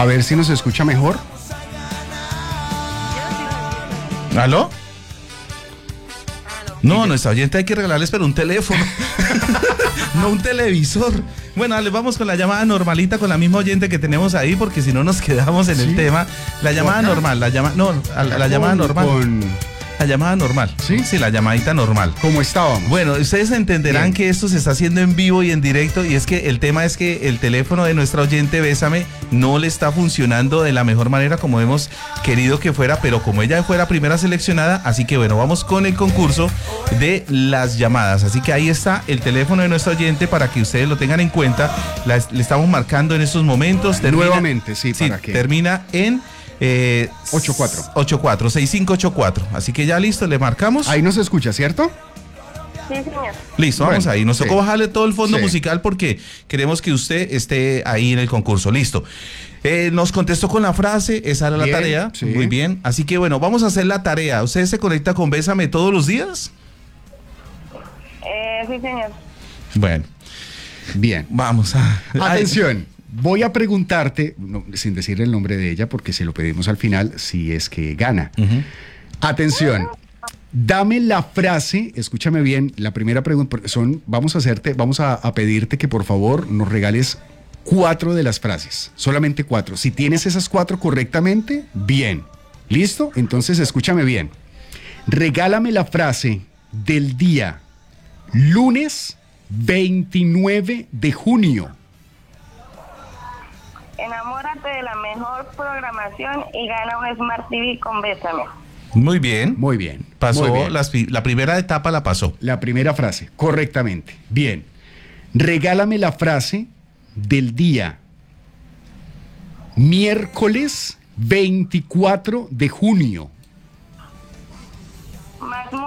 A ver si nos escucha mejor. ¿Aló? No, nuestra oyente hay que regalarles pero un teléfono, no un televisor. Bueno, dale, vamos con la llamada normalita con la misma oyente que tenemos ahí, porque si no nos quedamos en el tema. La llamada normal, la llamada normal. La llamada normal. ¿Sí? Sí, la llamadita normal. ¿Cómo estábamos? Bueno, ustedes entenderán Bien. que esto se está haciendo en vivo y en directo, y es que el tema es que el teléfono de nuestra oyente Bésame no le está funcionando de la mejor manera como hemos querido que fuera, pero como ella fue la primera seleccionada, así que bueno, vamos con el concurso de las llamadas. Así que ahí está el teléfono de nuestra oyente para que ustedes lo tengan en cuenta. Le estamos marcando en estos momentos. Nuevamente, sí, ¿para qué? Termina en 6584. Así que ya listo, le marcamos. Ahí nos escucha, ¿cierto? Sí, señor. Listo, vamos Bueno, ahí. Nos tocó sí. bajarle todo el fondo Sí. musical porque queremos que usted esté ahí en el concurso. Listo. Nos contestó con la frase, esa era la Bien, tarea. sí. Muy bien. Así que bueno, vamos a hacer la tarea. ¿Usted se conecta con Bésame todos los días? Sí, señor. Bueno, Bien. vamos a... Atención, voy a preguntarte, sin decir el nombre de ella, porque se lo pedimos al final, si es que gana. Ujú. Atención, dame la frase, escúchame bien, la primera pregunta, vamos a pedirte que por favor nos regales 4 de las frases, solamente 4. Si tienes esas 4 correctamente, bien. ¿Listo? Entonces escúchame bien. Regálame la frase del día lunes 29 de junio. Enamórate de la mejor programación y gana un Smart TV con Bésame. Muy bien. Muy bien. Pasó, muy bien. la primera etapa la pasó. La primera frase, correctamente. Bien. Regálame la frase del día miércoles 24 de junio.